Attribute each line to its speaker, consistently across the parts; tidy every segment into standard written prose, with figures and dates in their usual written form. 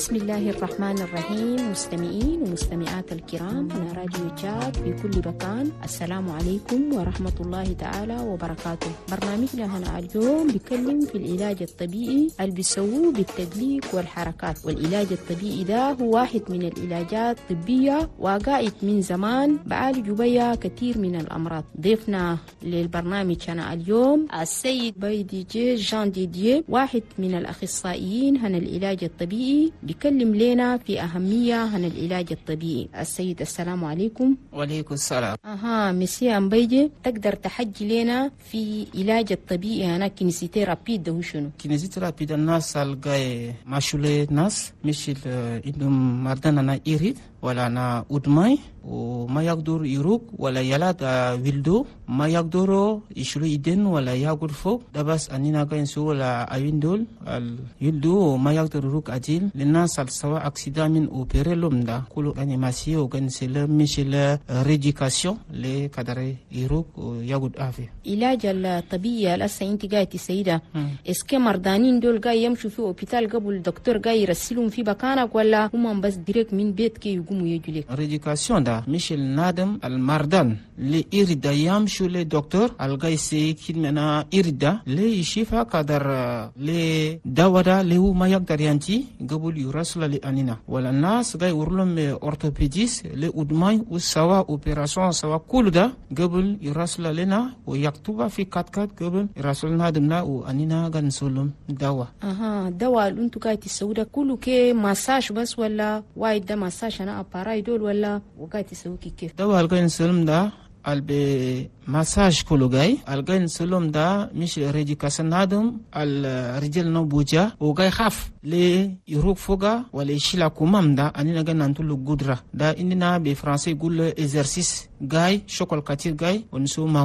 Speaker 1: بسم الله الرحمن الرحيم. مستمعين ومستمعات الكرام، أنا راديو تشاد في كل مكان، السلام عليكم ورحمة الله تعالى وبركاته. برنامجنا هنا اليوم بيتكلم في العلاج الطبيعي اللي بيسووه بالتدليك والحركات. والعلاج الطبيعي ده هو واحد من العلاجات الطبية وقائد من زمان بعالج بيها كثير من الأمراض. ضيفنا للبرنامج هنا اليوم السيد بايديجي جان ديديه، واحد من الأخصائيين هنا العلاج الطبيعي، بيكلم لنا في أهمية عن العلاج الطبيعي. السيد السلام عليكم.
Speaker 2: وعليكم السلام.
Speaker 1: مسيا أمبيجي، تقدر تحكي لنا في علاج الطبيعي هنا كينيسيتي رابيد ده شنو؟
Speaker 2: كينيسيتي رابيد الناس الجاي ماشولي ناس مش إنهم مردنا إيريد ولا أنا أدماي وما يقدر يروق ولا يلاد ويلدو ما يقدروا يشلو يدين ولا يقدر فوق ده بس أننا قاين سو ولا أيندول يلدو ما يقدر يروق أجيل للناس سواء أكسيدا من أوبريلوم ده كله يعني ماسيو قاين سلا مش لا ريديكاسيون لكدر يروق ويقدر أفي.
Speaker 1: علاج الطبيعي الأسا أنت قايتي سيدة إسكي مردانين دول قاي يمشوا في أوبيتال قبل الدكتور قاي يرسلهم في مكانك ولا هم بس ديريك من بيت كي يقوموا يجولك؟
Speaker 2: ريديكاسيون ده مش النادم المردان اللي يريد يمشوا للدكتور القاي سي كدمنا يريد لي يشوفها قدر لي دواء اللي هو ما يقدر ينتي قبل يرسل لأنينا ولا الناس قاي يورلهم أورثوبيديس لأدماي وسوا أوبراسيون سوا كل ده قبل يرسل لنا ويكتبها في كات قبل يرسل نادمنا وأنينا قاي نسولهم دواء.
Speaker 1: دواء اللي انتو قاي تسوي كله كي مساج بس ولا وايد ده مساج أنا أباراي دول ولا وقاي تسوي كيف؟
Speaker 2: دواء القاي نسولهم ده البي مساج كله جاي الجاي نسلم ده مش ريديكاسيون نادم الرجال نبوجا وجاي خاف لي يروق فوقا ولا يشيل كمام ده أننا جاي ننتلو قدرة ده إننا بفرنسي يقول إكسرسيس جاي شغل كتير جاي ونسومه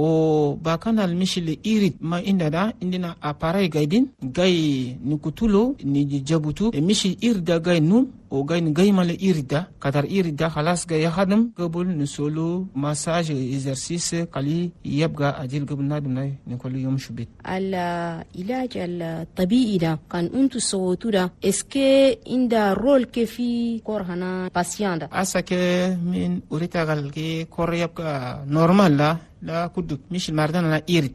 Speaker 2: وباكان المشي اللي يريد ما إننا عندنا أباراي جايدين جاي نكتلو نجابوتو المشي يريد جاي نوم وجاي جاي مال يريد كتر يريد خلاص جاي خدم قبل نسولو مساج إكسرسيس كلي يبقى أجيل قبل نادم نقول يوم شبيت.
Speaker 1: العلاج الطبيعي ده كان أنتو سوتو ده إسكي إندا رول كيفي كورهنا باسيان ده
Speaker 2: أساك من أوريتاغال كي كور يبقى نورمال ده لا كدك مش المردان أنا إيرد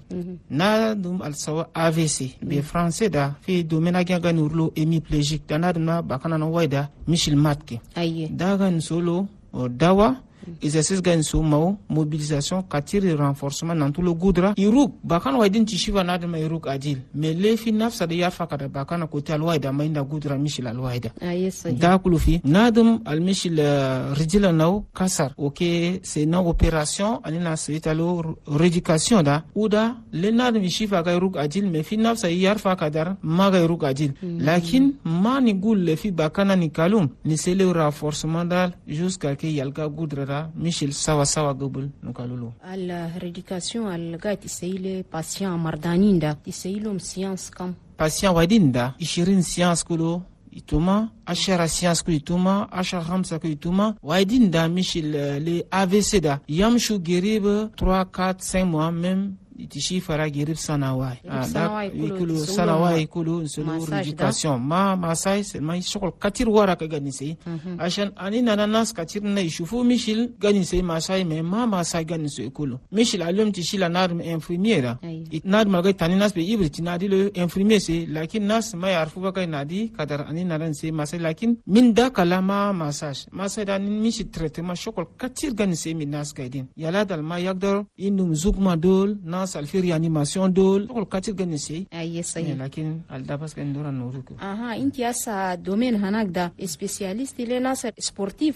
Speaker 2: نادم السواء AVC بفرنسي ده في دومينا جا نورلو إميبليجيك ده نادم بكنا نوايدا مش الماتكي ده كان سولو دواء exercice gain sumo mobilisation katiri renforcement dans tout le goudra iruk bakan waidin tishiva nadma iruk adil mais le fi nafsa de yafa kada bakana côté alwaida mainda goudra mishil alwaida da kulufi nadum almishil rijila naw kasar ok c'est une opération anina c'est rééducation da uda le nadum shifa ga iruk adil mais fi nafsa yarfa kadar maga iruk adil lakin mani gul le fi bakana ni kalum ni c'est le renforcement dal jusqu'à que yalga goudra Michel sawa قبل نقولوا
Speaker 1: الريديكاسيون القاعد تسيله باسيان مردانين تسيلهم سيانس كم
Speaker 2: باسيان وايدين ده 20 سيانس كله يتوما 10 سيانس كله يتوما 10 5 كله يتوما وايدين ده ميشيل لي AVC ده يمشوا قريب 3 4 5 mois même تشي فرا قريب سنوات يقولوا سنوات يقولوا نسلو ريديكاسيون ما مسايس ما يشغل كتير ورا كغنيسي عشان اننا الناس كتير يشوفوا ميشيل غنيسي مساي ما مساي غنيسي يقولوا ميشيل اليوم تشي لا نارم انفيرميرا نارم لغايه تاني ناس بيبرتي نادي له انفيرمير سي لكن ناس ما يعرفوا بقى نادي قدر اننا نسي مساي لكن من ده كلام مساج مساي ده ميشي تريتمنت شغل كتير غنيسي من الناس قاعدين يلا دل ما يقدر انهم زوجما دول ناس الفيري انيماسيون دول كل كاتير غنيسي
Speaker 1: صحيح
Speaker 2: لكن الدبس كان دورا نوركو
Speaker 1: انت اسا دومين هناك ده سبيشاليست لناس سبورتيف